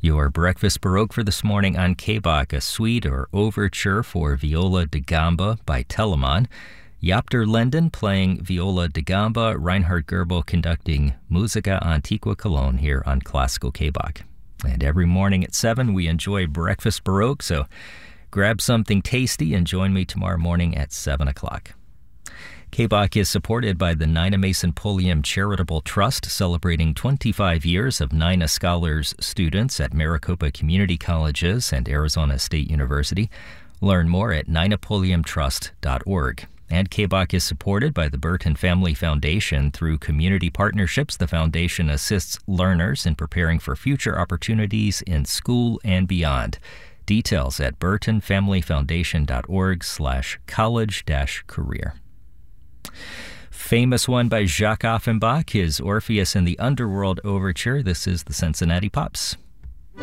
Your breakfast baroque for this morning on KBOK, a suite or overture for viola da gamba by Telemann. Japter Lenden playing viola da gamba, Reinhard Goebel conducting Musica Antiqua Cologne here on Classical KBOK. And every morning at 7 we enjoy breakfast baroque, so grab something tasty and join me tomorrow morning at 7 o'clock. KBOK is supported by the Nina Mason Pulliam Charitable Trust, celebrating 25 years of Nina Scholars students at Maricopa Community Colleges and Arizona State University. Learn more at ninapulliamtrust.org. And KBOK is supported by the Burton Family Foundation. Through community partnerships, the foundation assists learners in preparing for future opportunities in school and beyond. Details at burtonfamilyfoundation.org/college-career. Famous one by Jacques Offenbach, his Orpheus in the Underworld Overture. This is the Cincinnati Pops.